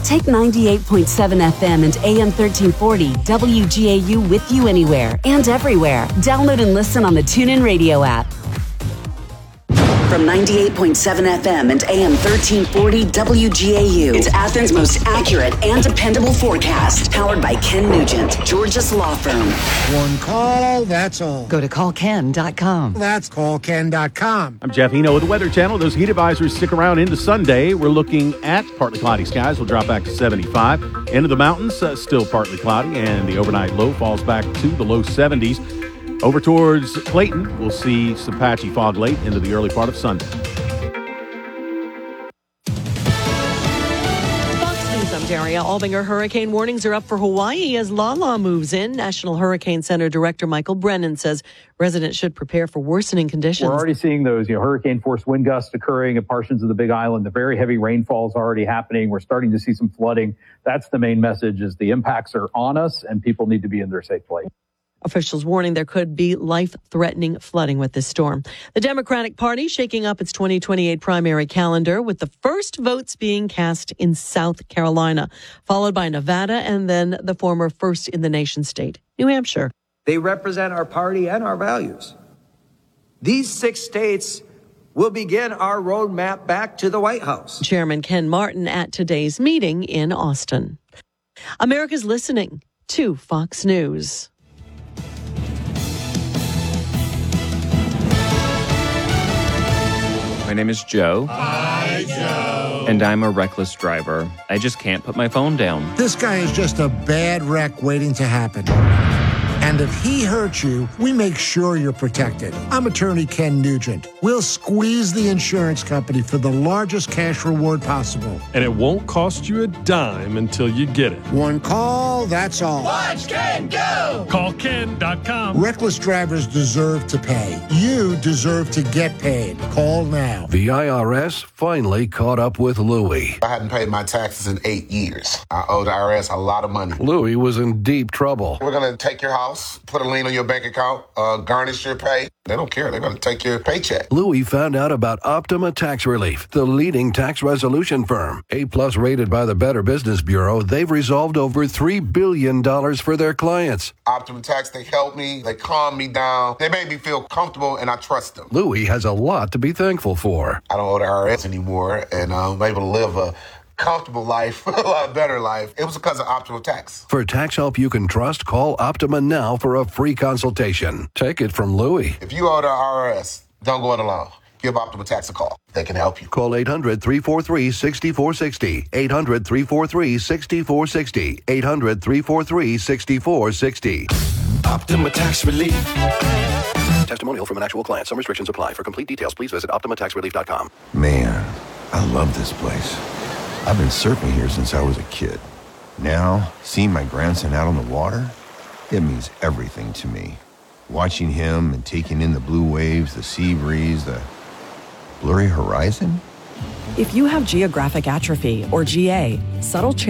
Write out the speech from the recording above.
Take 98.7 FM and AM 1340 WGAU with you anywhere and everywhere. Download and listen on the TuneIn Radio app. From 98.7 FM and AM 1340 WGAU, it's Athens' most accurate and dependable forecast. Powered by Ken Nugent, Georgia's law firm. One call, that's all. Go to callken.com. That's callken.com. I'm Jeff Eno with the Weather Channel. Those heat advisories stick around into Sunday. We're looking at partly cloudy skies. We'll drop back to 75. Into the mountains, still partly cloudy, and the overnight low falls back to the low 70s. Over towards Clayton, we'll see some patchy fog late into the early part of Sunday. Fox News, I'm Daria Albinger. Hurricane warnings are up for Hawaii as Lala moves in. National Hurricane Center Director Michael Brennan says residents should prepare for worsening conditions. We're already seeing those, hurricane-force wind gusts occurring in portions of the Big Island. The very heavy rainfall is already happening. We're starting to see some flooding. That's the main message, is the impacts are on us and people need to be in their safe place. Officials warning there could be life-threatening flooding with this storm. The Democratic Party shaking up its 2028 primary calendar with the first votes being cast in South Carolina, followed by Nevada and then the former first-in-the-nation state, New Hampshire. They represent our party and our values. These 6 states will begin our roadmap back to the White House. Chairman Ken Martin at today's meeting in Austin. America's listening to Fox News. My name is Joe. Hi, Joe. And I'm a reckless driver. I just can't put my phone down. This guy is just a bad wreck waiting to happen. And if he hurts you, we make sure you're protected. I'm attorney Ken Nugent. We'll squeeze the insurance company for the largest cash reward possible. And it won't cost you a dime until you get it. One call, that's all. Watch Ken go! Callken.com. Reckless drivers deserve to pay. You deserve to get paid. Call now. The IRS finally caught up with Louie. I hadn't paid my taxes in 8 years. I owe the IRS a lot of money. Louie was in deep trouble. We're going to take your house, put a lien on your bank account, garnish your pay. They don't care. They're going to take your paycheck. Louie found out about Optima Tax Relief, the leading tax resolution firm. A-plus rated by the Better Business Bureau, they've resolved over $3 billion for their clients. Optima Tax, they helped me. They calmed me down. They made me feel comfortable, and I trust them. Louie has a lot to be thankful for. I don't owe the IRS anymore, and I'm able to live a comfortable life, a lot better life. It was because of Optima Tax. For tax help you can trust, call Optima now for a free consultation. Take it from Louie. If you owe the IRS, don't go it alone. Give Optima Tax a call. They can help you. Call 800-343-6460. 800-343-6460. 800-343-6460. Optima Tax Relief. Testimonial from an actual client. Some restrictions apply. For complete details, please visit OptimaTaxRelief.com. Man, I love this place. I've been surfing here since I was a kid. Now, seeing my grandson out on the water, it means everything to me. Watching him and taking in the blue waves, the sea breeze, the blurry horizon. If you have geographic atrophy or GA, subtle change